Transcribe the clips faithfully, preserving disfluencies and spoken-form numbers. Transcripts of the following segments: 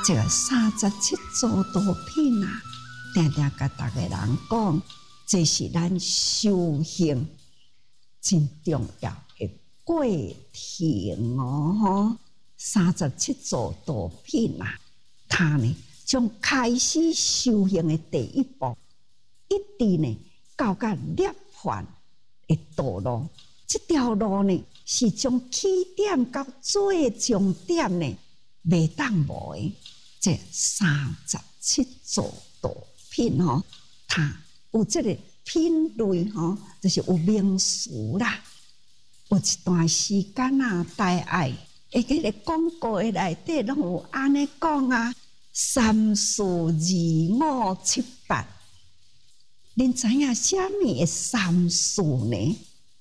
这个三十七座道品啊，定定甲大家人讲，这是咱修行真重要的过程哦。吼，三十七座道品啊，它呢从开始修行的第一步，一直呢到甲涅槃的道路，这条路呢是从起点到最终点呢，袂当无的。这三十七座道品吼，它有这个品类吼，就是有名词啦。有一段时间啊，大爱诶，迄个广告诶内底拢有安尼讲啊，三四二五七八。恁知影啥物会三四呢？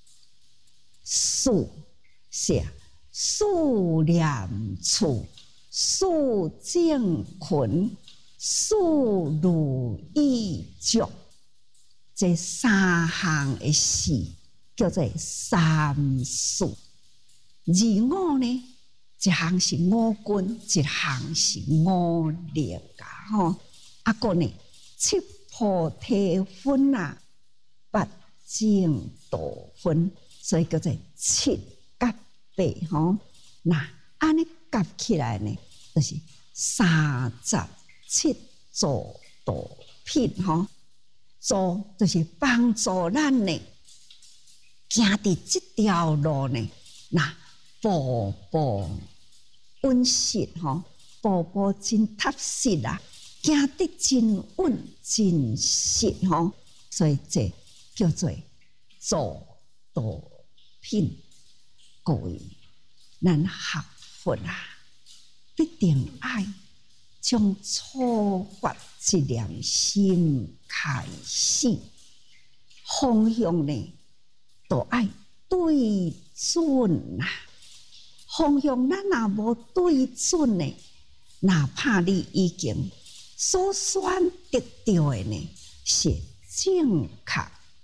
四是数念处。数正群，数如意足，这三项的事叫做三数。二五呢，一项是五君，一项是五力啊！吼，啊个呢，七菩提分啊，八正道分，所以叫做七甲八吼。那安尼夹起来呢，就是三十七座道品吼。助就是帮助咱呢，行伫这条路呢，那步步稳实吼，步步真踏实啊，行得真稳真实吼，所以这叫做助道品。各位，咱学佛啊，必定爱从初发一念心开始，方向呢，都爱对准啊。方向咱若无对准呢，哪怕你已经所选得到的呢是正确